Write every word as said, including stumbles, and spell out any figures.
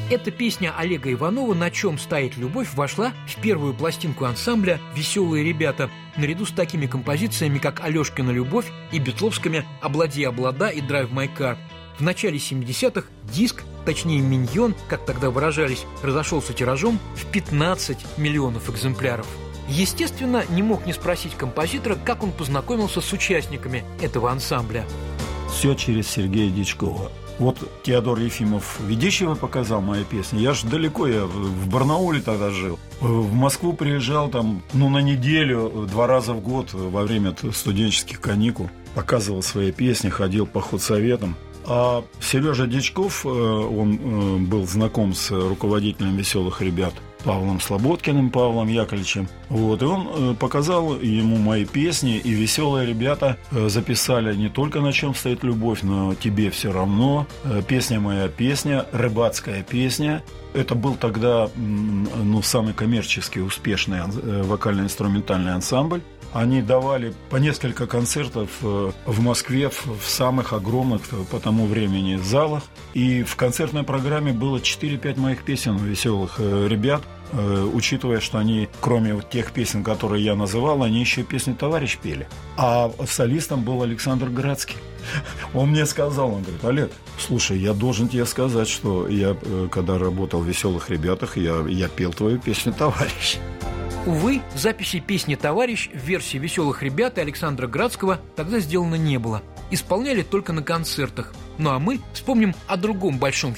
Эта песня Олега Иванова «На чем стоит любовь» вошла в первую пластинку ансамбля «Веселые ребята», наряду с такими композициями, как «Алешкина любовь» и битловскими «Облади, облада» и «Drive My Car». В начале семидесятых диск, точнее «Миньон», как тогда выражались, разошелся тиражом в пятнадцать миллионов экземпляров. Естественно, не мог не спросить композитора, как он познакомился с участниками этого ансамбля. Все через Сергея Дичкова. Вот Теодор Ефимов Ведищева показал мои песни. Я же далеко, я в Барнауле тогда жил. В Москву приезжал там, ну, на неделю, два раза в год во время студенческих каникул. Показывал свои песни, ходил по худсоветам. А Сережа Дичков, он был знаком с руководителем «Веселых ребят» Павлом Слободкиным, Павлом Яковлевичем. Вот, и он показал ему мои песни, и «Веселые ребята» записали не только «На чем стоит любовь», но «Тебе все равно», «Песня моя песня», «Рыбацкая песня». Это был тогда, ну, самый коммерчески успешный вокально-инструментальный ансамбль. Они давали по несколько концертов в Москве в самых огромных по тому времени залах. И в концертной программе было четыре-пять моих песен «Веселых ребят», учитывая, что они, кроме вот тех песен, которые я называл, они еще песни «Товарищ» пели. А солистом был Александр Градский. Он мне сказал, он говорит: Олег, слушай, я должен тебе сказать, что я, когда работал в «Веселых ребятах», я, я пел твою песню «Товарищ». Увы, записи песни «Товарищ» в версии «Веселых ребят» и Александра Градского тогда сделано не было. Исполняли только на концертах. Ну а мы вспомним о другом большом